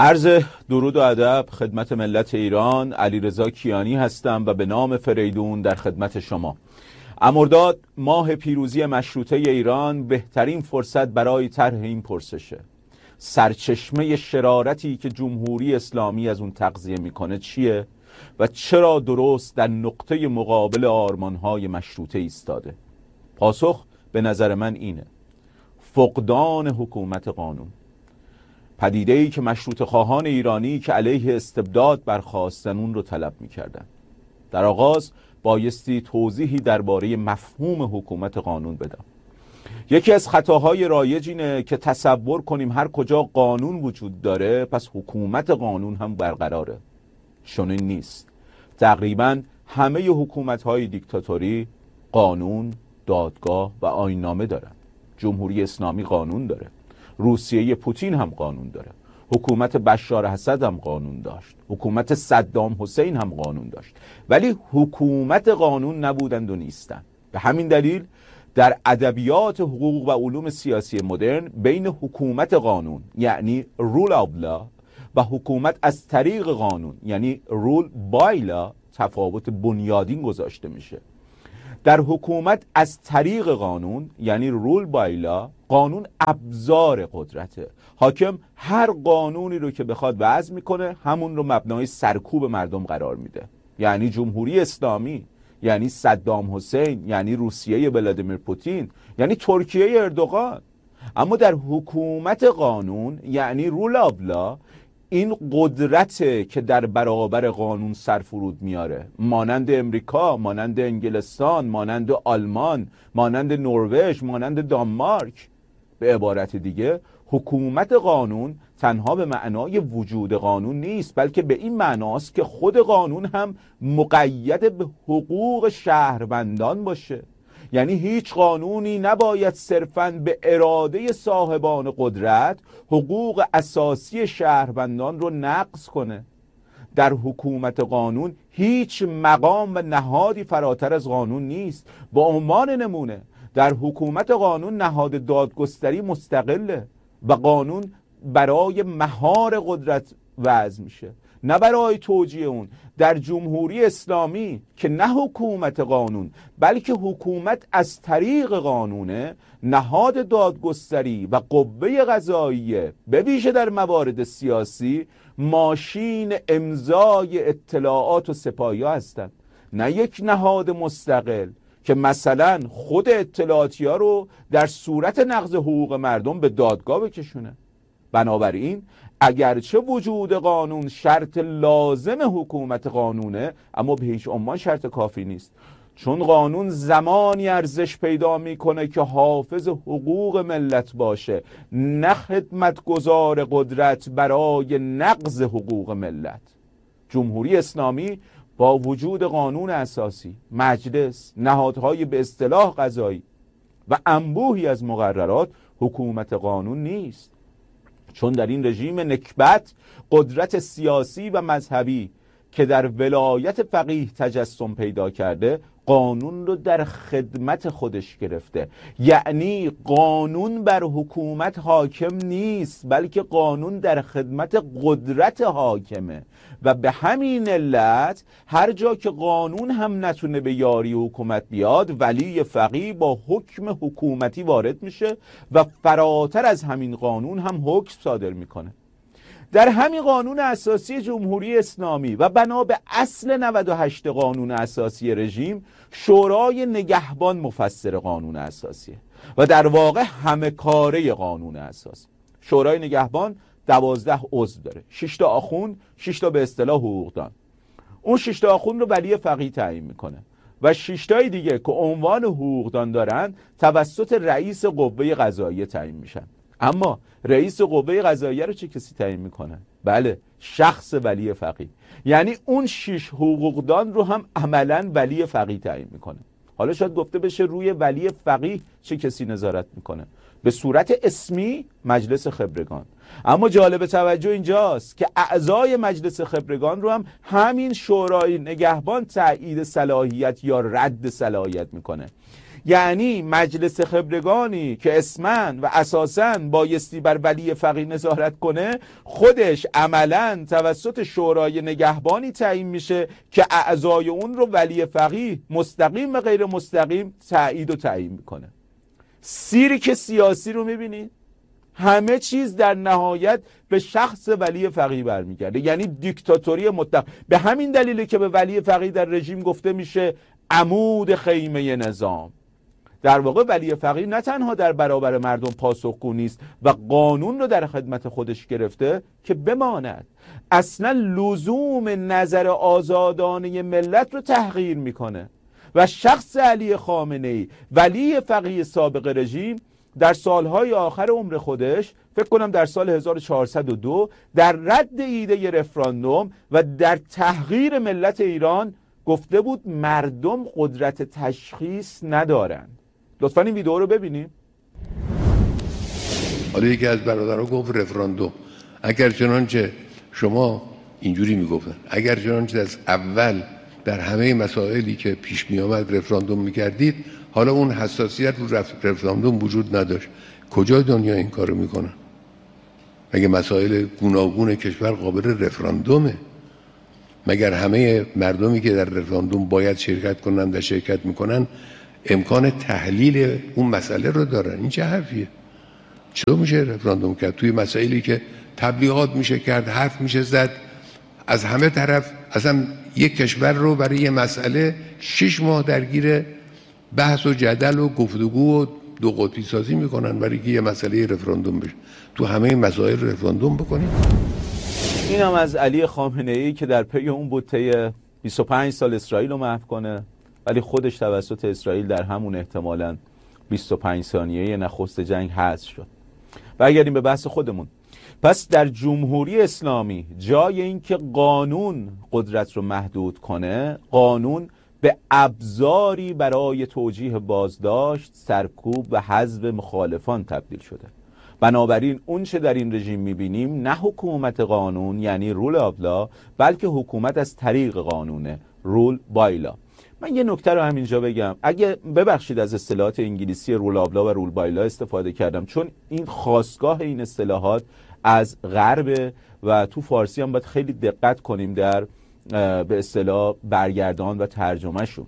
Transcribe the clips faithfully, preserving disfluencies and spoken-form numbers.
عرض درود و ادب خدمت ملت ایران. علیرضا کیانی هستم و به نام فریدون در خدمت شما. مرداد ماه پیروزی مشروطه ایران بهترین فرصت برای طرح این پرسشه: سرچشمه شرارتی که جمهوری اسلامی از اون تغذیه میکنه چیه و چرا درست در نقطه مقابل آرمانهای مشروطه ایستاده؟ پاسخ به نظر من اینه: فقدان حکومت قانون. پدیده‌ای که مشروطه خواهان ایرانی که علیه استبداد برخاستن اون رو طلب می‌کردن. در آغاز بایستی توضیحی درباره مفهوم حکومت قانون بدم. یکی از خطاهای رایج اینه که تصور کنیم هر کجا قانون وجود داره پس حکومت قانون هم برقراره. چنین نیست. تقریباً همه حکومت‌های دیکتاتوری قانون، دادگاه و آیین‌نامه دارن. جمهوری اسلامی قانون داره. روسیه پوتین هم قانون داره. حکومت بشار اسد هم قانون داشت. حکومت صدام حسین هم قانون داشت. ولی حکومت قانون نبودند و نیستند. به همین دلیل در ادبیات حقوق و علوم سیاسی مدرن بین حکومت قانون یعنی rule of law و حکومت از طریق قانون یعنی rule by law تفاوت بنیادین گذاشته میشه. در حکومت از طریق قانون یعنی رول بایلا، قانون ابزار قدرته. حاکم هر قانونی رو که بخواد وضع میکنه همون رو مبنای سرکوب مردم قرار میده. یعنی جمهوری اسلامی، یعنی صدام حسین، یعنی روسیه ولادیمیر پوتین، یعنی ترکیه اردوغان. اما در حکومت قانون یعنی رول آف لا این قدرته که در برابر قانون سرفرود میاره، مانند امریکا، مانند انگلستان، مانند آلمان، مانند نروژ، مانند دانمارک. به عبارت دیگه حکومت قانون تنها به معنای وجود قانون نیست، بلکه به این معناست که خود قانون هم مقید به حقوق شهروندان باشه. یعنی هیچ قانونی نباید صرفاً به اراده صاحبان قدرت حقوق اساسی شهروندان رو نقض کنه. در حکومت قانون هیچ مقام و نهادی فراتر از قانون نیست. با عنوان نمونه در حکومت قانون نهاد دادگستری مستقله و قانون برای مهار قدرت وضع میشه، نه برای توجیه اون. در جمهوری اسلامی که نه حکومت قانون بلکه حکومت از طریق قانونه، نهاد دادگستری و قوه قضاییه به ویژه در موارد سیاسی ماشین امضای اطلاعات و سپاهی‌ها هستند، نه یک نهاد مستقل که مثلا خود اطلاعاتی ها رو در صورت نقض حقوق مردم به دادگاه بکشونه. بنابراین اگرچه وجود قانون شرط لازم حکومت قانونه، اما به هیچ عنوان شرط کافی نیست، چون قانون زمانی ارزش پیدا میکنه که حافظ حقوق ملت باشه، نه خدمتگزار قدرت برای نقض حقوق ملت. جمهوری اسلامی با وجود قانون اساسی، مجلس، نهادهای به اصطلاح قضایی و انبوهی از مقررات حکومت قانون نیست، چون در این رژیم نکبت قدرت سیاسی و مذهبی که در ولایت فقیه تجسم پیدا کرده قانون رو در خدمت خودش گرفته. یعنی قانون بر حکومت حاکم نیست بلکه قانون در خدمت قدرت حاکمه و به همین علت هر جا که قانون هم نتونه به یاری حکومت بیاد، ولی فقیه با حکم حکومتی وارد میشه و فراتر از همین قانون هم حکم صادر میکنه. در همین قانون اساسی جمهوری اسلامی و بنا به اصل نود و هشت قانون اساسی رژیم، شورای نگهبان مفسر قانون اساسیه و در واقع همه کاره قانون اساسی. شورای نگهبان دوازده عضو داره، شش تا آخوند، شش تا به اصطلاح حقوقدان. اون شش تا آخوند رو ولی فقیه تعیین میکنه و شش تای دیگه که عنوان حقوقدان دارن توسط رئیس قوه قضاییه تعیین میشن. اما رئیس قوه قضاییه رو چه کسی تعیین میکنه؟ بله، شخص ولی فقیه. یعنی اون شش حقوقدان رو هم عملاً ولی فقیه تعیین میکنه. حالا شاید گفته بشه روی ولی فقیه چه کسی نظارت میکنه؟ به صورت اسمی مجلس خبرگان. اما جالب توجه اینجاست که اعضای مجلس خبرگان رو هم همین شورای نگهبان تایید صلاحیت یا رد صلاحیت میکنه. یعنی مجلس خبرگانی که اسمن و اساساً بایستی بر ولی فقیه نظارت کنه، خودش عملاً توسط شورای نگهبانی تعیین میشه که اعضای اون رو ولی فقیه مستقیم و غیر مستقیم تایید و تعیین میکنه. سیرک سیاسی رو میبینید؟ همه چیز در نهایت به شخص ولی فقیه برمیگرده، یعنی دیکتاتوری مطلق. به همین دلیله که به ولی فقیه در رژیم گفته میشه عمود خیمه نظام. در واقع ولی فقیه نه تنها در برابر مردم پاسخگو نیست و قانون رو در خدمت خودش گرفته که بماند، اصلا لزوم نظر آزادانه ملت رو تحقیر میکنه. و شخص علی خامنه‌ای ولی فقیه سابق رژیم در سالهای آخر عمر خودش، فکر کنم در سال هزار و چهارصد و دو، در رد ایده رفراندوم و در تحقیر ملت ایران گفته بود مردم قدرت تشخیص ندارند. لطفاً این ویدیو رو ببینیم. حالا یکی از برادرها گفت رفراندوم، اگر چنانچه شما اینجوری میگفتن، اگر چنانچه از اول در همه مسائلی که پیش می آمد رفراندوم میکردید، حالا اون حساسیت رو رفراندوم وجود نداشت. کجای دنیا این کارو میکنن؟ مگه مسائل گوناگون کشور قابل رفراندومه؟ مگر همه مردمی که در رفراندوم باید شرکت کنن و شرکت میکنن امکان تحلیل اون مسئله رو دارن؟ این چه حرفیه؟ چطور میشه رفراندوم کرد توی مسائلی که تبلیغات میشه کرد، حرف میشه زد از همه طرف؟ اصلا یک کشور رو برای یه مسئله شش ماه درگیر بحث و جدل و گفتگو و دو قطبی سازی میکنن برای که یه مسئله رفراندوم بشه. تو همه مسائل رفراندوم بکنید. این هم از علی خامنه‌ای که در پی اون بود طی بیست و پنج سال اسرائیل رو محو کنه، ولی خودش توسط اسرائیل در همون احتمالاً بیست و پنج ثانیه نخست جنگ حذف شد. برگردیم به بحث خودمون. پس در جمهوری اسلامی جای این که قانون قدرت رو محدود کنه، قانون به ابزاری برای توجیه بازداشت، سرکوب و حذف مخالفان تبدیل شده. بنابراین اون چه در این رژیم میبینیم نه حکومت قانون یعنی رول آف لا، بلکه حکومت از طریق قانونه، رول بای لا. من یه نکته رو همینجا بگم، اگه ببخشید از اصطلاحات انگلیسی رول آف لا و رول بای لا استفاده کردم، چون این خاستگاه این اصطلاحات از غرب و تو فارسی هم باید خیلی دقت کنیم در به اصطلاح برگردان و ترجمه شون.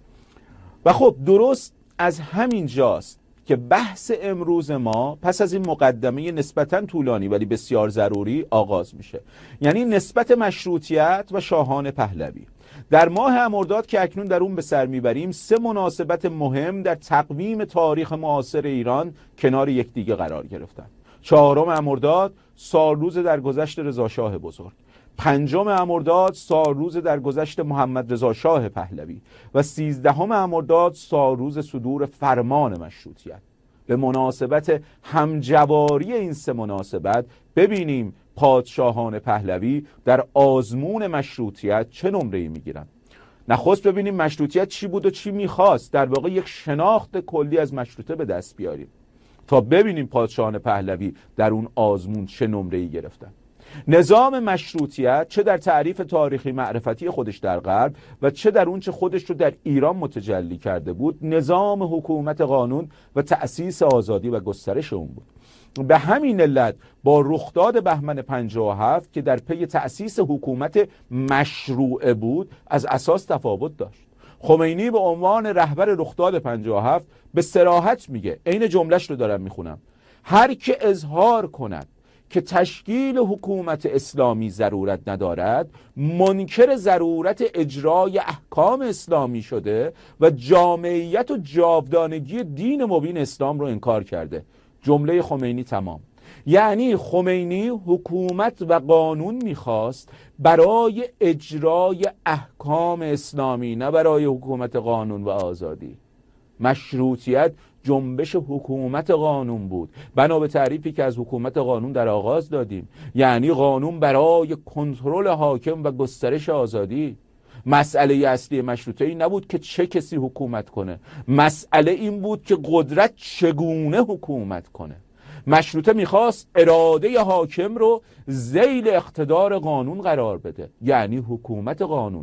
و خب درست از همین جاست که بحث امروز ما پس از این مقدمه نسبتاً طولانی ولی بسیار ضروری آغاز میشه، یعنی نسبت مشروطیت و شاهان پهلوی. در ماه مرداد که اکنون در اون به سر میبریم، سه مناسبت مهم در تقویم تاریخ معاصر ایران کنار یکدیگه قرار گرفتن. چهارم مرداد سالروز درگذشت رضا شاه بزرگ، پنجم مرداد سالروز درگذشت محمد رضا شاه پهلوی و سیزدهم مرداد سالروز صدور فرمان مشروطیت. به مناسبت همجواری این سه مناسبت ببینیم پادشاهان پهلوی در آزمون مشروطیت چه نمره‌ای میگیرن. نخست ببینیم مشروطیت چی بود و چی میخواست، در واقع یک شناخت کلی از مشروطه به دست بیاریم تا ببینیم پادشاهان پهلوی در اون آزمون چه نمره‌ای گرفتن. نظام مشروطیت چه در تعریف تاریخی معرفتی خودش در غرب و چه در اون چه خودش رو در ایران متجلی کرده بود، نظام حکومت قانون و تأسیس آزادی و گسترش اون بود. به همین علت با رخداد بهمن پنجاه و هفت که در پی تأسیس حکومت مشروعه بود از اساس تفاوت داشت. خمینی به عنوان رهبر رخداد پنجاه و هفت به صراحت میگه، عین جملهش رو دارم میخونم: هر که اظهار کند که تشکیل حکومت اسلامی ضرورت ندارد، منکر ضرورت اجرای احکام اسلامی شده و جامعیت و جاودانگی دین مبین اسلام رو انکار کرده. جمله خمینی تمام. یعنی خمینی حکومت و قانون میخواست برای اجرای احکام اسلامی، نه برای حکومت قانون و آزادی. مشروطیت جنبش حکومت قانون بود، بنا به تعریفی که از حکومت قانون در آغاز دادیم، یعنی قانون برای کنترل حاکم و گسترش آزادی. مسئله اصلی مشروطه این نبود که چه کسی حکومت کنه، مسئله این بود که قدرت چگونه حکومت کنه. مشروطه میخواست اراده حاکم رو ذیل اقتدار قانون قرار بده، یعنی حکومت قانون.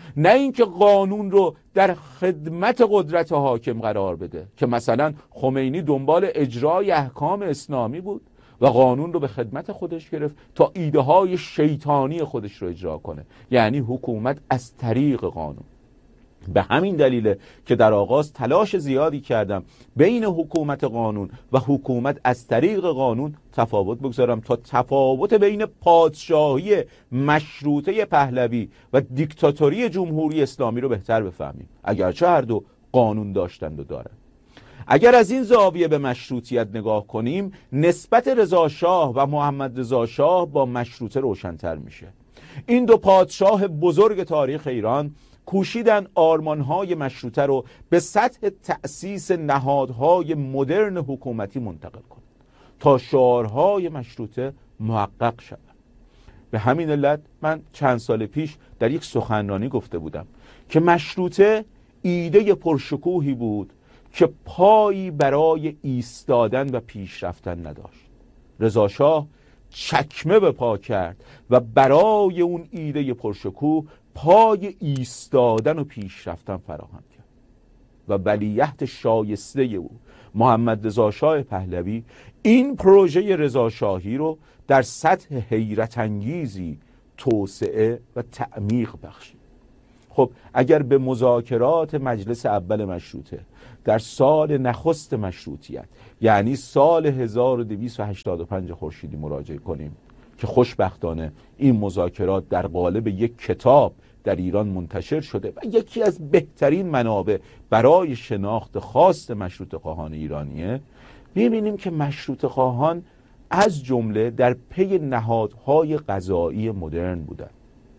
نه اینکه قانون رو در خدمت قدرت حاکم قرار بده که مثلا خمینی دنبال اجرای احکام اسلامی بود و قانون رو به خدمت خودش گرفت تا ایده های شیطانی خودش رو اجرا کنه، یعنی حکومت از طریق قانون. به همین دلیله که در آغاز تلاش زیادی کردم بین حکومت قانون و حکومت از طریق قانون تفاوت بگذارم تا تفاوت بین پادشاهی مشروطه پهلوی و دیکتاتوری جمهوری اسلامی رو بهتر بفهمیم، اگرچه هر دو قانون داشتند و دارند. اگر از این زاویه به مشروطیت نگاه کنیم، نسبت رضا شاه و محمد رضا شاه با مشروطه روشن‌تر میشه. این دو پادشاه بزرگ تاریخ ایران کوشیدن آرمانهای مشروطه رو به سطح تأسیس نهادهای مدرن حکومتی منتقل کنند تا شعارهای مشروطه محقق شود. به همین علت من چند سال پیش در یک سخنرانی گفته بودم که مشروطه ایده پرشکوهی بود که پایی برای ایستادن و پیشرفتن نداشت. رضا شاه چکمه به پا کرد و برای اون ایده پرشکوه پای ایستادن و پیشرفتن فراهم کرد و ولیعهد شایسته او محمد رضا شاه پهلوی این پروژه رضا شاهی رو در سطح حیرت انگیزی توسعه و تعمیق بخشید. خب اگر به مذاکرات مجلس اول مشروطه در سال نخست مشروطیت یعنی سال هزار و دویست و هشتاد و پنج خورشیدی مراجعه کنیم که خوشبختانه این مذاکرات در قالب یک کتاب در ایران منتشر شده و یکی از بهترین منابع برای شناخت خاص مشروطه خواهان ایرانیه، می‌بینیم که مشروطه خواهان از جمله در پی نهادهای قضایی مدرن بودند.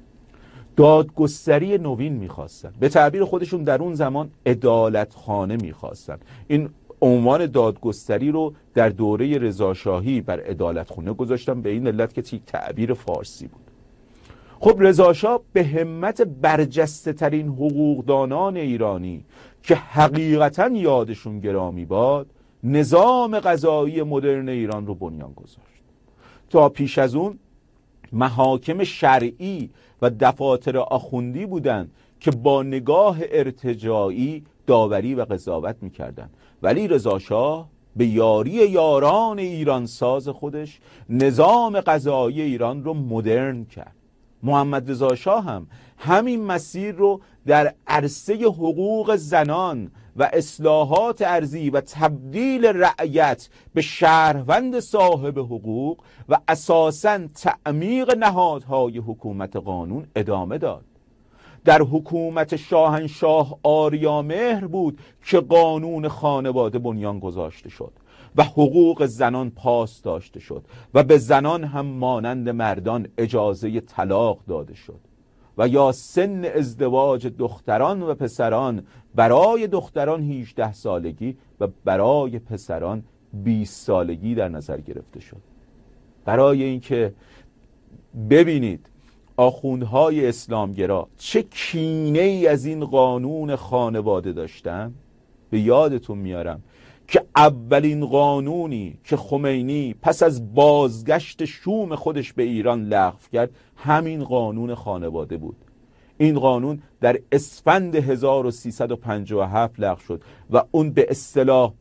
دادگستری نوین می‌خواستن، به تعبیر خودشون در اون زمان عدالتخانه می‌خواستن. این عنوان دادگستری رو در دوره رضا شاهی بر عدالتخانه گذاشتن به این علت که یک تعبیر فارسی بود. خب رضا شاه به همت برجسته ترین حقوقدانان ایرانی که حقیقتاً یادشون گرامی باد نظام قضایی مدرن ایران رو بنیان گذاشت. تا پیش از اون محاکم شرعی و دفاتر آخوندی بودند که با نگاه ارتجاعی داوری و قضاوت می‌کردند، ولی رضا شاه به یاری یاران ایران ساز خودش نظام قضایی ایران رو مدرن کرد. محمد رضا شاه هم همین مسیر رو در عرصه حقوق زنان و اصلاحات ارضی و تبدیل رعیت به شهروند صاحب حقوق و اساساً تعمیق نهادهای حکومت قانون ادامه داد. در حکومت شاهنشاه آریامهر بود که قانون خانواده بنیان گذاشته شد و حقوق زنان پاس داشته شد و به زنان هم مانند مردان اجازه طلاق داده شد و یا سن ازدواج دختران و پسران برای دختران هجده سالگی و برای پسران بیست سالگی در نظر گرفته شد. برای اینکه ببینید آخوندهای اسلامگرا چه کینه ای از این قانون خانواده داشتن، به یادتون میارم که اولین قانونی که خمینی پس از بازگشت شوم خودش به ایران لغو کرد همین قانون خانواده بود. این قانون در اسفند هزار و سیصد و پنجاه و هفت لغو شد و اون به اصطلاح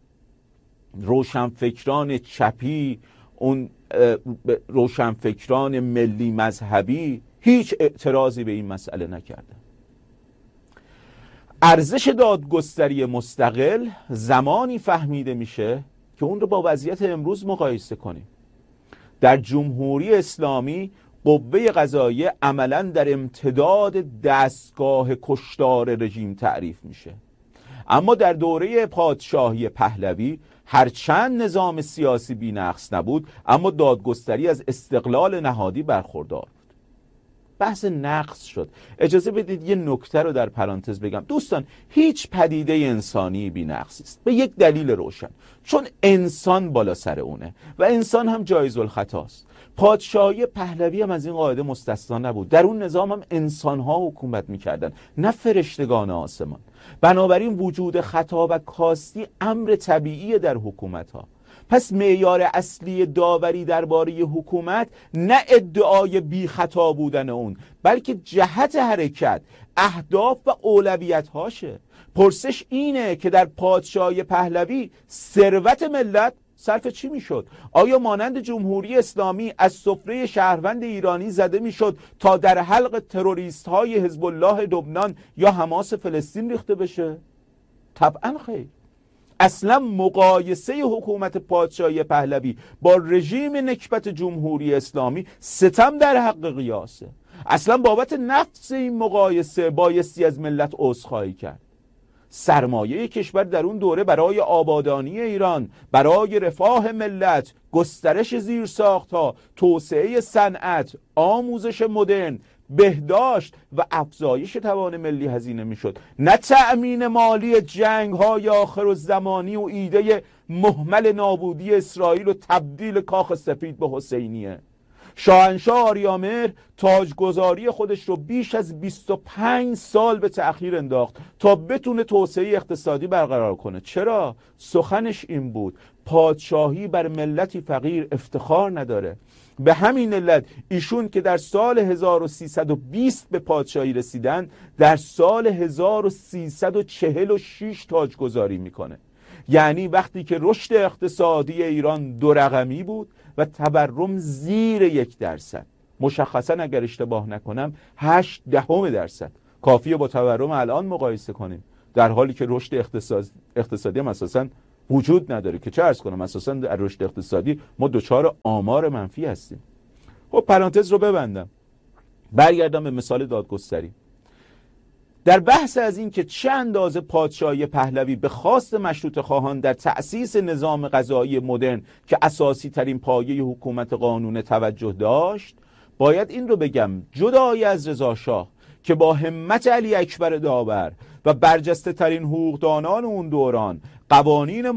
روشنفکران چپی، اون روشنفکران ملی مذهبی هیچ اعتراضی به این مسئله نکردن. ارزش دادگستری مستقل زمانی فهمیده میشه که اون رو با وضعیت امروز مقایسه کنیم. در جمهوری اسلامی قوه قضاییه عملاً در امتداد دستگاه کشتار رژیم تعریف میشه، اما در دوره پادشاهی پهلوی هرچند نظام سیاسی بی‌نقص نبود اما دادگستری از استقلال نهادی برخوردار بود. بحث نقص شد. اجازه بدید یه نکته رو در پرانتز بگم. دوستان، هیچ پدیده انسانی بی‌نقص است به یک دلیل روشن، چون انسان بالا سر اونه و انسان هم جایز الخطاست. پادشاهی پهلوی هم از این قاعده مستثنا نبود. در اون نظام هم انسان‌ها حکومت می‌کردن نه فرشتگان آسمان. بنابراین وجود خطا و کاستی امر طبیعی در حکومت‌ها. پس معیار اصلی داوری درباره حکومت نه ادعای بی خطا بودن اون، بلکه جهت حرکت، اهداف و اولویت هاشه. پرسش اینه که در پادشاهی پهلوی ثروت ملت صرف چی میشد؟ آیا مانند جمهوری اسلامی از سفره شهروند ایرانی زده میشد تا در حلق تروریست های حزب الله لبنان یا حماس فلسطین ریخته بشه؟ طبعا خیر. اصلا مقایسه حکومت پادشاهی پهلوی با رژیم نکبت جمهوری اسلامی ستم در حق قیاسه. اصلا بابت نفس این مقایسه بایستی از ملت عذرخواهی کرد. سرمایه کشور در اون دوره برای آبادانی ایران، برای رفاه ملت، گسترش زیرساخت‌ها، توسعه صنعت، آموزش مدرن، بهداشت و افزایش توان ملی هزینه میشد، نه تأمین مالی جنگ‌های آخرالزمانی و ایده مهمل نابودی اسرائیل و تبدیل کاخ سفید به حسینیه. شاهنشاه آریامهر تاجگذاری خودش رو بیش از بیست و پنج سال به تأخیر انداخت تا بتونه توسعه اقتصادی برقرار کنه. چرا؟ سخنش این بود: پادشاهی بر ملتی فقیر افتخار نداره. به همین علت ایشون که در سال هزار و سیصد و بیست به پادشاهی رسیدن، در سال هزار و سیصد و چهل و شش تاجگذاری میکنه. یعنی وقتی که رشد اقتصادی ایران دو رقمی بود و تورم زیر یک درصد، مشخصا اگر اشتباه نکنم هشت دهم درصد، کافیه با تورم الان مقایسه کنیم، در حالی که رشد اقتصاد اقتصادی هم اساساً وجود نداره، که چه عرض کنم اساساً در رشد اقتصادی ما دچار آمار منفی هستیم. خب پرانتز رو ببندم، برگردم به مثال دادگستری. در بحث از این که چه اندازه پادشاهی پهلوی به خواست مشروطه خواهان در تأسیس نظام قضایی مدرن که اساسی ترین پایه حکومت قانون توجه داشت، باید این رو بگم جدای از رضا شاه که با همت علی اکبر داور و برجسته ترین حقوقدانان اون دوران قوانین